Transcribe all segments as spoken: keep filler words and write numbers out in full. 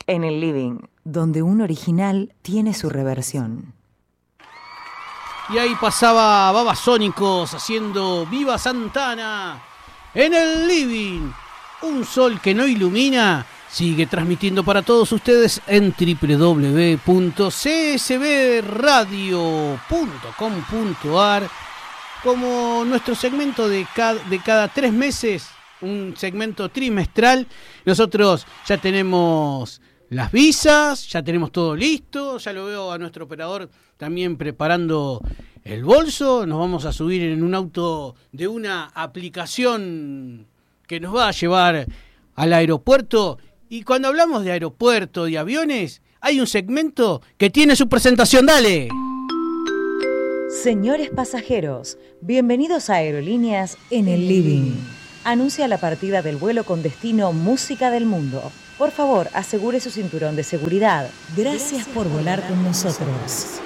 En el living, donde un original tiene su reversión. Y ahí pasaba Babasónicos haciendo Viva Santana. En el living, un sol que no ilumina, sigue transmitiendo para todos ustedes en doble u doble u doble u punto c s b radio punto com punto a r, como nuestro segmento de cada, de cada tres meses, un segmento trimestral. Nosotros ya tenemos las visas, ya tenemos todo listo, ya lo veo a nuestro operador también preparando el bolso. Nos vamos a subir en un auto de una aplicación que nos va a llevar al aeropuerto. Y cuando hablamos de aeropuerto y aviones, hay un segmento que tiene su presentación. ¡Dale! Señores pasajeros, bienvenidos a Aerolíneas en el Living. Anuncia la partida del vuelo con destino Música del Mundo. Por favor, asegure su cinturón de seguridad. Gracias por volar con nosotros.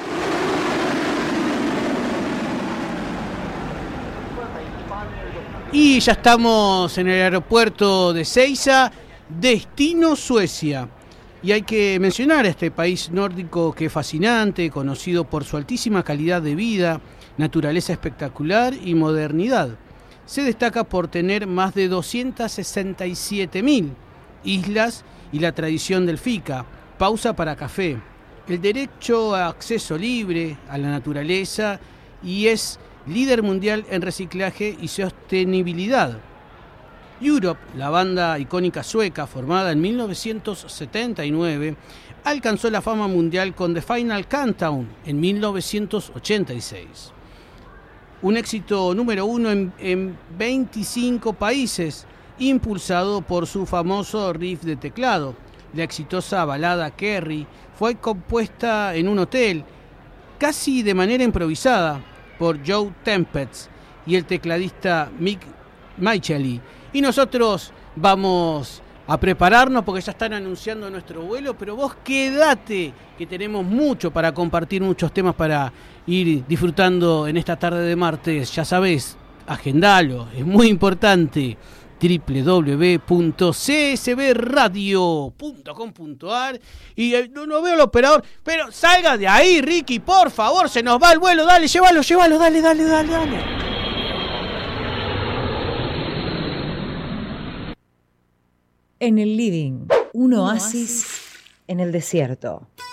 Y ya estamos en el aeropuerto de Ezeiza, destino Suecia. Y hay que mencionar a este país nórdico que es fascinante, conocido por su altísima calidad de vida, naturaleza espectacular y modernidad. Se destaca por tener más de doscientas sesenta y siete mil islas y la tradición del fika, pausa para café, el derecho a acceso libre a la naturaleza, y es líder mundial en reciclaje y sostenibilidad. Europe, la banda icónica sueca formada en mil novecientos setenta y nueve, alcanzó la fama mundial con The Final Countdown en mil novecientos ochenta y seis. Un éxito número uno en, en veinticinco países, impulsado por su famoso riff de teclado. La exitosa balada Kerry fue compuesta en un hotel, casi de manera improvisada, por Joe Tempest y el tecladista Mick Micheli. Y nosotros vamos a prepararnos porque ya están anunciando nuestro vuelo, pero vos quédate, que tenemos mucho para compartir, muchos temas para ir disfrutando en esta tarde de martes. Ya sabés, agendalo, es muy importante. doble u doble u doble u punto c s b radio punto com punto a r. Y eh, no, no veo el operador, pero salga de ahí, Ricky, por favor, se nos va el vuelo. Dale, llévalo, llévalo, dale, dale, dale, dale. En el living, un oasis en el desierto.